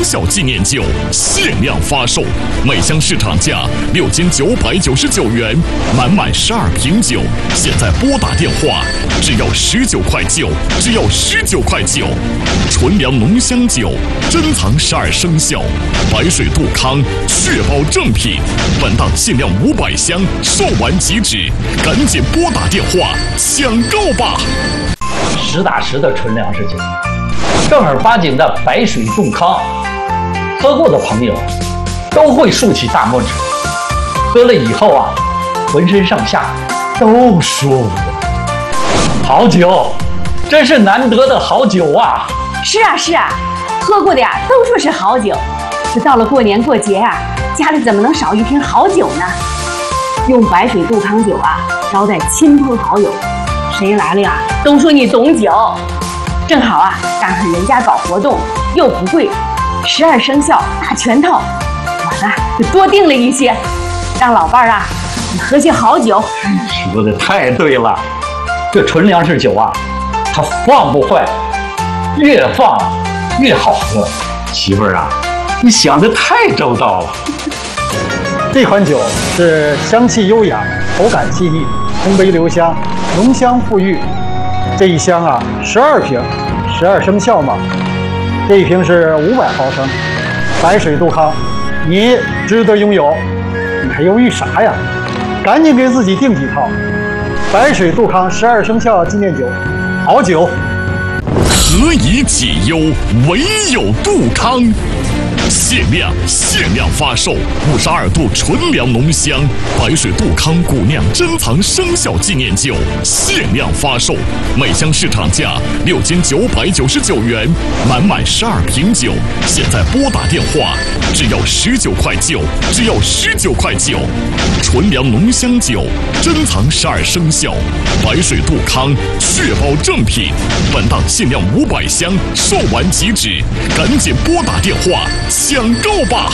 效纪念酒限量发售，每箱市场价6斤999元，满12瓶酒，现在拨打电话只要19块9，只要19块9。纯粮浓香酒，珍藏12生肖，白水杜康，确保正品。本档限量500箱，售完即止，赶紧拨打电话抢购吧！ 实打实的纯粮食酒，正儿八经的白水杜康，喝过的朋友都会竖起大拇指，喝了以后啊，浑身上下都舒服。好酒，真是难得的好酒啊！ 是啊，喝过的呀都说是好酒。这到了过年过节啊，家里怎么能少一瓶好酒呢？用白水杜康酒啊，招待亲朋好友，谁来了呀都说你懂酒。正好啊，赶上人家搞活动，又不贵，12生肖大全套，我呢就多订了一些，让老伴儿啊你喝些好酒。 说的太对了，这纯粮食酒啊，它放不坏，越放越好喝。媳妇儿啊，你想的太周到了。 这款酒是香气优雅，口感细腻，通杯留香，浓香馥郁。这一箱啊，12瓶，12生肖嘛。这一瓶是500毫升，白水杜康，你值得拥有，你还犹豫啥呀？赶紧给自己订几套。白水杜康12生肖纪念酒，好酒。 何以解忧，唯有杜康。限量发售52度纯粮浓香白水杜康古酿珍藏生肖纪念酒，限量发售，每箱市场价6斤999元，满12瓶酒，现在拨打电话只要19块9，只要19块9。纯粮浓香酒，珍藏12生肖，白水杜康，确保正品。本档限量500箱，售完即止，赶紧拨打电话抢购吧！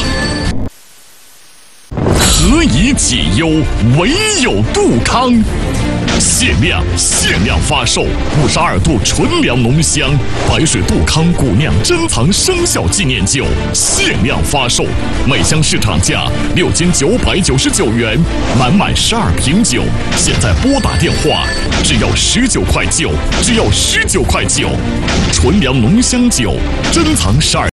何以解忧，唯有杜康。限量发售52度纯粮浓香白水杜康古酿珍藏生肖纪念酒，限量发售，每箱市场价6斤999元，满12瓶酒，现在拨打电话只要19块9，只要19块9。纯粮浓香酒，珍藏12